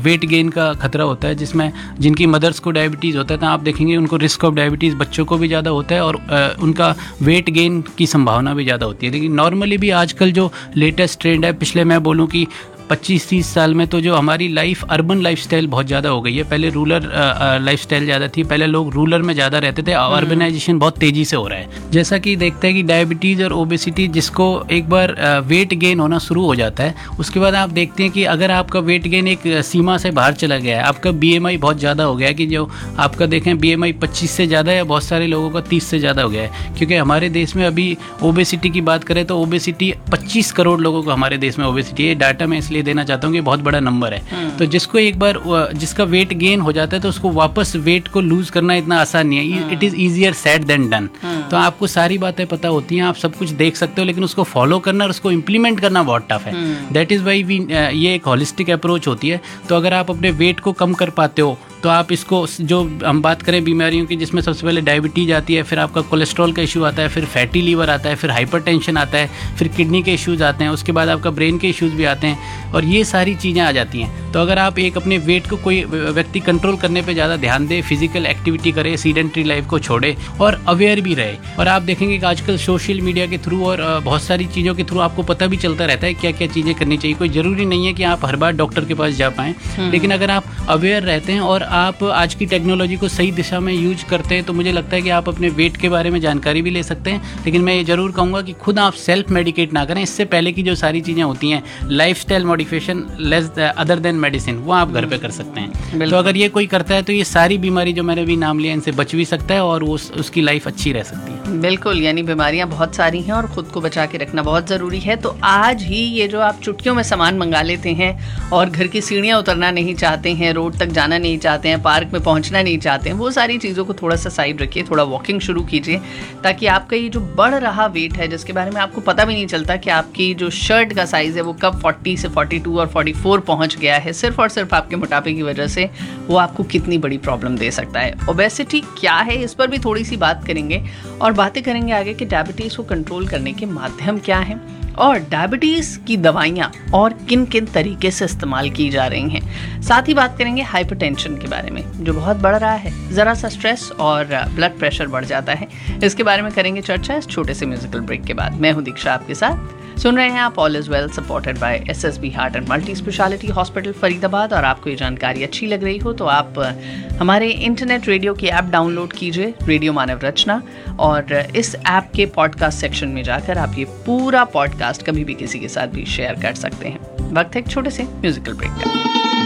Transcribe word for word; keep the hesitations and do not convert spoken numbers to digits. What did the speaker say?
Weight gain का खतरा होता है, जिसमें जिनकी मदर्स को डायबिटीज़ होता है तो आप देखेंगे उनको रिस्क ऑफ डायबिटीज़ बच्चों को भी ज़्यादा होता है और uh, उनका वेट गेन की संभावना भी ज़्यादा होती है। लेकिन नॉर्मली भी आजकल जो लेटेस्ट ट्रेंड है, पिछले मैं बोलूँ कि पच्चीस तीस साल में तो जो हमारी लाइफ अर्बन लाइफस्टाइल बहुत ज़्यादा हो गई है। पहले रूरल लाइफस्टाइल ज़्यादा थी, पहले लोग रूरल में ज़्यादा रहते थे, अर्बनाइजेशन बहुत तेज़ी से हो रहा है। जैसा कि देखते हैं कि डायबिटीज़ और ओबेसिटी, जिसको एक बार वेट गेन होना शुरू हो जाता है, उसके बाद आप देखते हैं कि अगर आपका वेट गेन एक सीमा से बाहर चला गया है, आपका बी एम आई बहुत ज़्यादा हो गया है, कि जो आपका देखें बी एम आई पच्चीस से ज़्यादा है, बहुत सारे लोगों का तीस से ज़्यादा हो गया है। क्योंकि हमारे देश में अभी ओबेसिटी की बात करें तो ओबेसिटी पच्चीस करोड़ लोगों को हमारे देश में ओबेसिटी है। डाटा मैं इसलिए देना चाहता हूँ कि बहुत बड़ा नंबर है। तो जिसको एक बार जिसका वेट गेन हो जाता है तो उसको वापस वेट को लूज करना इतना आसान नहीं है। It is easier said then done. तो आपको सारी बातें पता होती हैं, आप सब कुछ देख सकते हो, लेकिन उसको फॉलो करना और उसको इम्प्लीमेंट करना बहुत टफ है। दैट इज़ वाई वी ये एक होलिस्टिक अप्रोच होती है। तो अगर आप अपने वेट को कम कर पाते हो तो आप इसको, जो हम बात करें बीमारियों की, जिसमें सबसे पहले डायबिटीज आती है, फिर आपका कोलेस्ट्रॉल का इशू आता है, फिर फैटी लीवर आता है, फिर हाइपरटेंशन आता है, फिर किडनी के इश्यूज आते हैं, उसके बाद आपका ब्रेन के इश्यूज भी आते हैं, और ये सारी चीज़ें आ जाती हैं। तो अगर आप एक अपने वेट को, कोई व्यक्ति कंट्रोल करने पे ज़्यादा ध्यान दे, फिजिकल एक्टिविटी करे, सीडेंट्री लाइफ को छोड़े और अवेयर भी रहे, और आप देखेंगे कि आजकल सोशल मीडिया के थ्रू और बहुत सारी चीज़ों के थ्रू आपको पता भी चलता रहता है क्या क्या चीज़ें करनी चाहिए। कोई ज़रूरी नहीं है कि आप हर बार डॉक्टर के पास जा पाएँ, लेकिन अगर आप अवेयर रहते हैं और आप आज की टेक्नोलॉजी को सही दिशा में यूज करते हैं तो मुझे लगता है कि आप अपने वेट के बारे में जानकारी भी ले सकते हैं। लेकिन मैं ये जरूर कहूँगा कि खुद आप सेल्फ मेडिकेट ना करें। इससे पहले की जो सारी चीज़ें होती हैं, lifestyle modification less other than medicine, वो आप घर पे कर सकते हैं। तो अगर ये कोई करता है तो ये सारी बीमारी जो मैंने भी नाम लिया, इनसे बच भी सकता है और वो उसकी लाइफ अच्छी रह सकती है। बिल्कुल, यानी बीमारियां बहुत सारी हैं और खुद को बचा के रखना बहुत ज़रूरी है। तो आज ही ये जो आप चुटकियों में सामान मंगा लेते हैं और घर की सीढ़ियाँ उतरना नहीं चाहते हैं, रोड तक जाना नहीं चाहते हैं, पार्क में पहुंचना नहीं चाहते हैं, वो सारी चीज़ों को थोड़ा सा साइड रखिए, थोड़ा वॉकिंग शुरू कीजिए, ताकि आपका ये जो बढ़ रहा वेट है, जिसके बारे में आपको पता भी नहीं चलता कि आपकी जो शर्ट का साइज़ है वो कब चालीस से बयालीस और चौवालीस पहुंच गया है, सिर्फ और सिर्फ आपके मोटापे की वजह से, वो आपको कितनी बड़ी प्रॉब्लम दे सकता है। ओबेसिटी क्या है, इस पर भी थोड़ी सी बात करेंगे और बातें करेंगे आगे कि डायबिटीज़ को कंट्रोल करने के माध्यम क्या हैं और डायबिटीज़ की दवाइयाँ और किन किन तरीके से इस्तेमाल की जा रही हैं। साथ ही बात करेंगे हाइपरटेंशन के बारे में, जो बहुत बढ़ रहा है। ज़रा सा स्ट्रेस और ब्लड प्रेशर बढ़ जाता है, इसके बारे में करेंगे चर्चा इस छोटे से म्यूजिकल ब्रेक के बाद। मैं हूँ दीक्षा, आपके साथ सुन रहे हैं आप all is well, supported by S S B heart and multi speciality hospital Faridabad. और आपको ये जानकारी अच्छी लग रही हो तो आप हमारे इंटरनेट रेडियो की ऐप डाउनलोड कीजिए, रेडियो मानव रचना, और इस ऐप के पॉडकास्ट सेक्शन में जाकर आप ये पूरा पॉडकास्ट कभी भी किसी के साथ भी शेयर कर सकते हैं। वक्त है एक छोटे से म्यूजिकल ब्रेक का।